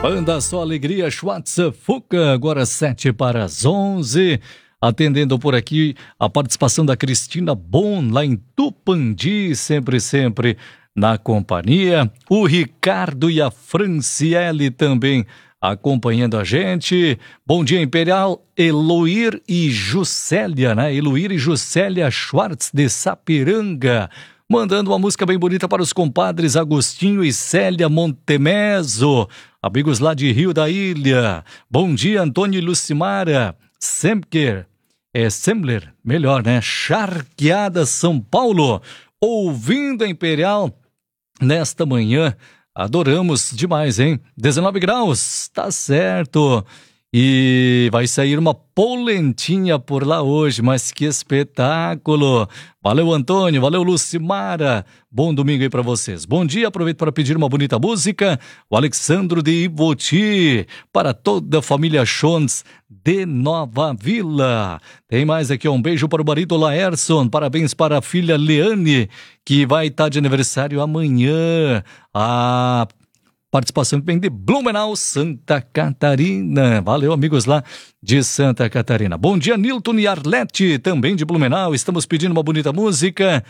Banda Só Alegria, Schwarz-Fuca, agora 7 para as 11. Atendendo por aqui a participação da Cristina Bon, lá em Tupandi, sempre na companhia. O Ricardo e a Franciele também acompanhando a gente. Bom dia, Imperial. Eloir e Juscelia, né? Eloir e Juscelia Schwartz de Sapiranga. Mandando uma música bem bonita para os compadres Agostinho e Célia Montemeso, amigos lá de Rio da Ilha. Bom dia, Antônio e Lucimara. Sembler, melhor, né? Charqueada, São Paulo. Ouvindo a Imperial nesta manhã. Adoramos demais, hein? 19 graus, tá certo. E vai sair uma polentinha por lá hoje, mas que espetáculo! Valeu, Antônio, valeu, Lucimara. Bom domingo aí para vocês. Bom dia, aproveito para pedir uma bonita música. O Alexandro de Iboti, para toda a família Schons de Nova Vila. Tem mais aqui, um beijo para o marido Laerson, parabéns para a filha Leane, que vai estar de aniversário amanhã. Participação que vem de Blumenau, Santa Catarina. Valeu, amigos lá de Santa Catarina. Bom dia, Nilton e Arlete, também de Blumenau. Estamos pedindo uma bonita música.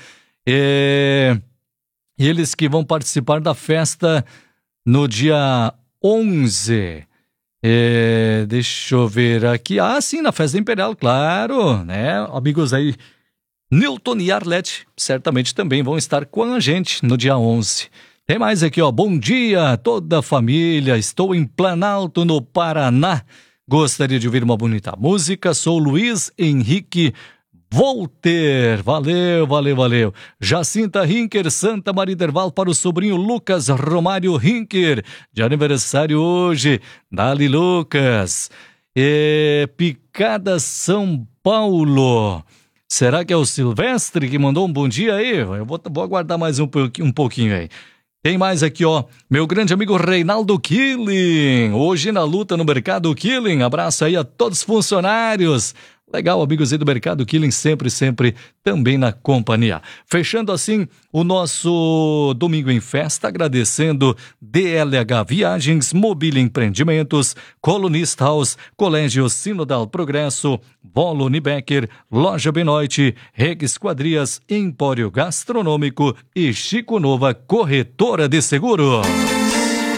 Eles que vão participar da festa no dia 11. Deixa eu ver aqui. Sim, na festa Imperial, claro, né? Amigos aí, Nilton e Arlete, certamente também vão estar com a gente no dia 11. Tem mais aqui, ó. Bom dia, toda a família. Estou em Planalto, no Paraná. Gostaria de ouvir uma bonita música. Sou Luiz Henrique Volter. Valeu. Jacinta Hinker, Santa Maria Derval, para o sobrinho Lucas Romário Hinker, de aniversário hoje. Dali, Lucas. Picada, São Paulo. Será que é o Silvestre que mandou um bom dia aí? Eu vou aguardar mais um pouquinho aí. Tem mais aqui, ó, meu grande amigo Reinaldo Killing, hoje na luta no Mercado Killing. Abraço aí a todos os funcionários. Legal, amigos aí do Mercado Killing, sempre também na companhia. Fechando assim o nosso Domingo em Festa, agradecendo DLH Viagens, Mobília Empreendimentos, Colunist House, Colégio Sinodal Progresso, Volo Unibecker, Loja Benoit, Reg Esquadrias, Empório Gastronômico e Chico Nova Corretora de Seguro.